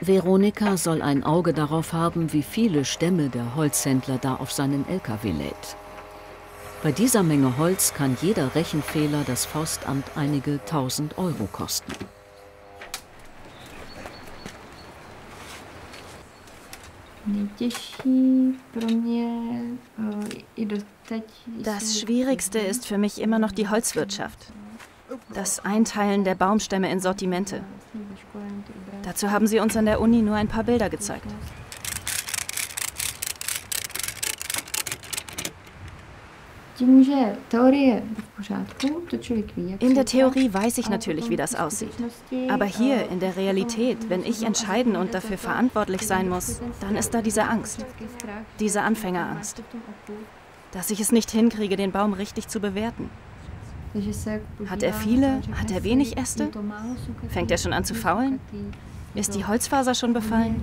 Veronika soll ein Auge darauf haben, wie viele Stämme der Holzhändler da auf seinen LKW lädt. Bei dieser Menge Holz kann jeder Rechenfehler das Forstamt einige 1000 Euro kosten. Das Schwierigste ist für mich immer noch die Holzwirtschaft. Das Einteilen der Baumstämme in Sortimente. Dazu haben sie uns an der Uni nur ein paar Bilder gezeigt. In der Theorie weiß ich natürlich, wie das aussieht. Aber hier, in der Realität, wenn ich entscheiden und dafür verantwortlich sein muss, dann ist da diese Angst. Diese Anfängerangst. Dass ich es nicht hinkriege, den Baum richtig zu bewerten. Hat er viele? Hat er wenig Äste? Fängt er schon an zu faulen? Ist die Holzfaser schon befallen?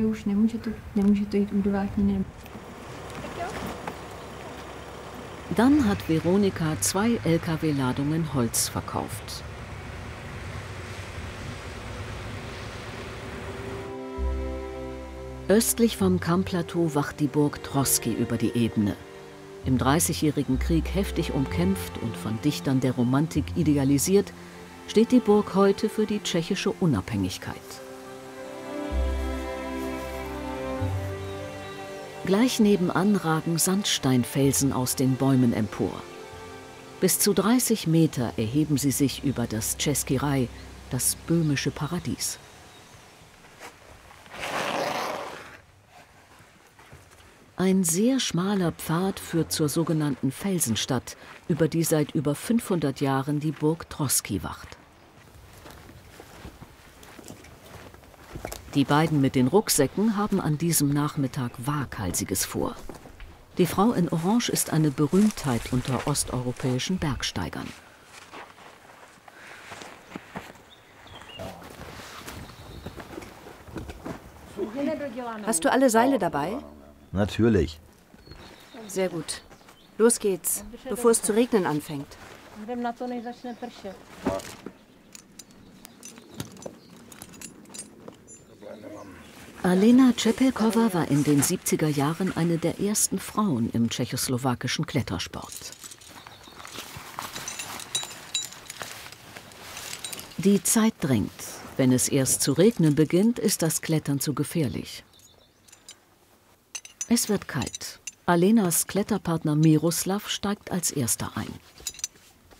Dann hat Veronika 2 LKW-Ladungen Holz verkauft. Östlich vom Kammplateau wacht die Burg Troski über die Ebene. Im Dreißigjährigen Krieg heftig umkämpft und von Dichtern der Romantik idealisiert, steht die Burg heute für die tschechische Unabhängigkeit. Gleich nebenan ragen Sandsteinfelsen aus den Bäumen empor. Bis zu 30 Meter erheben sie sich über das Český ráj, das böhmische Paradies. Ein sehr schmaler Pfad führt zur sogenannten Felsenstadt, über die seit über 500 Jahren die Burg Troski wacht. Die beiden mit den Rucksäcken haben an diesem Nachmittag Waghalsiges vor. Die Frau in Orange ist eine Berühmtheit unter osteuropäischen Bergsteigern. Hast du alle Seile dabei? Natürlich. Sehr gut. Los geht's, bevor es zu regnen anfängt. Alena Čepelková war in den 70er Jahren eine der ersten Frauen im tschechoslowakischen Klettersport. Die Zeit drängt. Wenn es erst zu regnen beginnt, ist das Klettern zu gefährlich. Es wird kalt. Alenas Kletterpartner Miroslav steigt als erster ein.